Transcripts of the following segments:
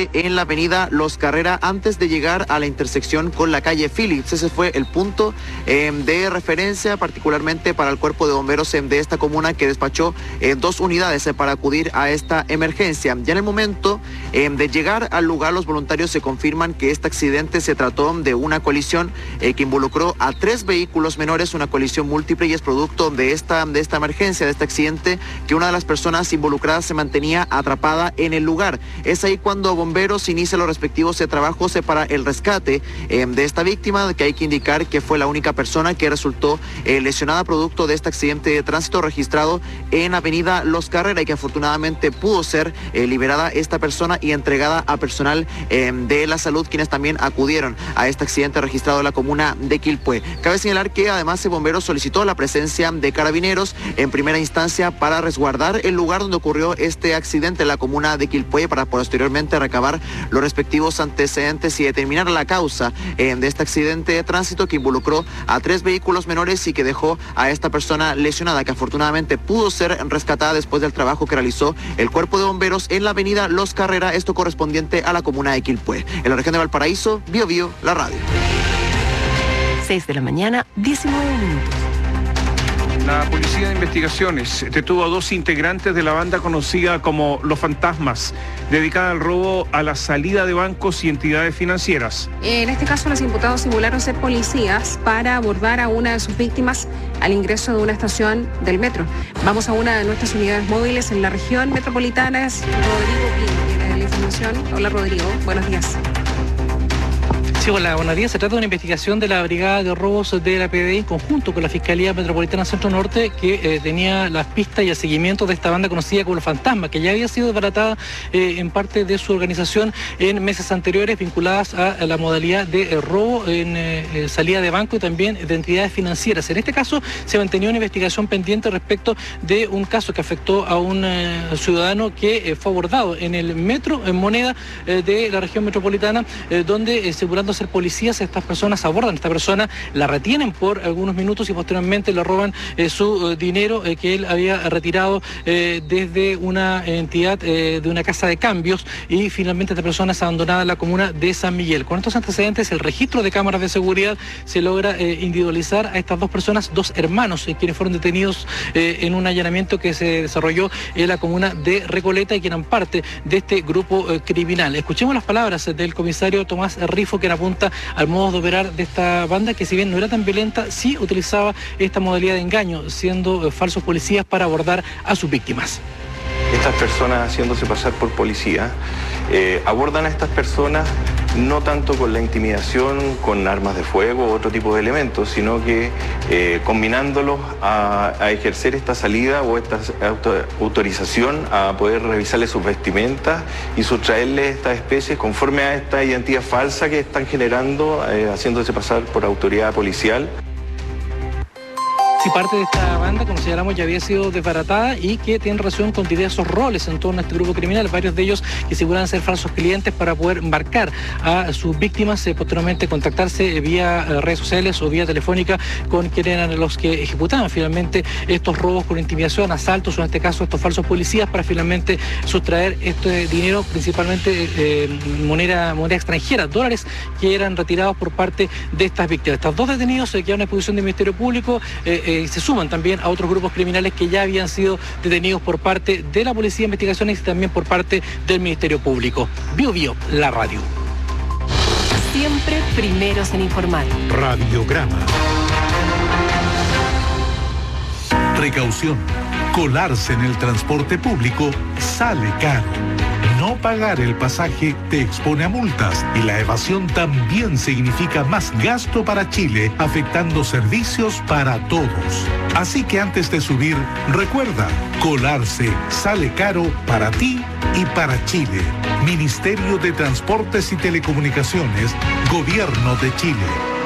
accidente en la avenida Los Carrera antes de llegar a la intersección con la calle Phillips. Ese fue el punto de referencia, particularmente para el cuerpo de bomberos de esta comuna, que despachó 2 unidades para acudir a esta emergencia. Ya en el momento de llegar al lugar, los voluntarios se confirman que este accidente se trató de una colisión que involucró a 3 vehículos menores, una colisión múltiple, y es producto de esta emergencia, de este accidente, que una de las personas involucradas se mantenía atrapada en el lugar. Es ahí cuando bomberos inician los respectivos trabajos para el rescate de esta víctima, que hay que indicar que fue la única persona que resultó lesionada producto de este accidente de tránsito registrado en avenida Los Carrera, y que afortunadamente pudo ser liberada esta persona y entregada a personal de la salud, quienes también acudieron a este accidente registrado en la comuna de Quilpué. Cabe señalar que además el bombero solicitó la presencia de carabineros en primera instancia para resguardar el lugar donde ocurrió este accidente en la comuna de Quilpué, para posteriormente recabar los respectivos antecedentes y determinar la causa de este accidente de tránsito que involucró a 3 vehículos menores y que dejó a esta persona lesionada, que afortunadamente pudo ser rescatada después del trabajo que realizó el cuerpo de bomberos en la avenida Los Carrera, esto correspondiente a la comuna de Quilpué. En la región de Valparaíso, Bio Bio, la radio. 6 de la mañana, 19 minutos. La Policía de Investigaciones detuvo a 2 integrantes de la banda conocida como Los Fantasmas, dedicada al robo a la salida de bancos y entidades financieras. En este caso, los imputados simularon ser policías para abordar a una de sus víctimas al ingreso de una estación del metro. Vamos a una de nuestras unidades móviles en la región metropolitana. Es Rodrigo Pino, tiene la información. Hola, Rodrigo, buenos días. Sí, hola, buenos días. Se trata de una investigación de la Brigada de Robos de la PDI en conjunto con la Fiscalía Metropolitana Centro Norte, que tenía las pistas y el seguimiento de esta banda conocida como Los Fantasmas, que ya había sido desbaratada en parte de su organización en meses anteriores, vinculadas a la modalidad de robo en salida de banco y también de entidades financieras. En este caso se mantenía una investigación pendiente respecto de un caso que afectó a un ciudadano que fue abordado en el metro en Moneda de la región metropolitana, donde asegurando ser policías, estas personas abordan a esta persona, la retienen por algunos minutos y posteriormente le roban su dinero que él había retirado desde una entidad de una casa de cambios, y finalmente esta persona es abandonada en la comuna de San Miguel. Con estos antecedentes, el registro de cámaras de seguridad se logra individualizar a estas 2 personas, 2 hermanos, quienes fueron detenidos en un allanamiento que se desarrolló en la comuna de Recoleta y que eran parte de este grupo criminal. Escuchemos las palabras del comisario Tomás Rifo, que apunta al modo de operar de esta banda, que si bien no era tan violenta, sí utilizaba esta modalidad de engaño, siendo falsos policías para abordar a sus víctimas. Estas personas, haciéndose pasar por policía, abordan a estas personas no tanto con la intimidación, con armas de fuego o otro tipo de elementos, sino que combinándolos a ejercer esta salida o esta autorización a poder revisarles sus vestimentas y sustraerles estas especies conforme a esta identidad falsa que están generando, haciéndose pasar por autoridad policial. Si parte de esta banda, como señalamos, ya había sido desbaratada y que tiene relación con diversos roles en torno a este grupo criminal, varios de ellos que aseguran ser falsos clientes para poder embarcar a sus víctimas, posteriormente contactarse vía redes sociales o vía telefónica con quienes eran los que ejecutaban finalmente estos robos con intimidación, asaltos o en este caso estos falsos policías, para finalmente sustraer este dinero, principalmente moneda extranjera, dólares, que eran retirados por parte de estas víctimas. Estos 2 detenidos quedaron en disposición del Ministerio Público, se suman también a otros grupos criminales que ya habían sido detenidos por parte de la Policía de Investigaciones y también por parte del Ministerio Público. Bio Bio, la radio. Siempre primeros en informar. Radiograma. Precaución. Colarse en el transporte público sale caro. No pagar el pasaje te expone a multas y la evasión también significa más gasto para Chile, afectando servicios para todos. Así que antes de subir, recuerda, colarse sale caro para ti y para Chile. Ministerio de Transportes y Telecomunicaciones, Gobierno de Chile.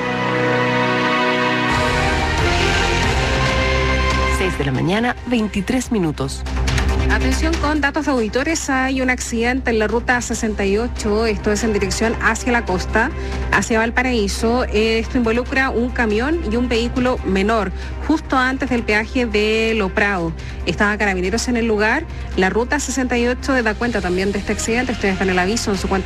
6 de la mañana, 23 minutos. Atención con datos de auditores, hay un accidente en la ruta 68, esto es en dirección hacia la costa, hacia Valparaíso. Esto involucra un camión y un vehículo menor, justo antes del peaje de Lo Prado. Estaban carabineros en el lugar, la ruta 68 da cuenta también de este accidente, ustedes dan el aviso en su cuenta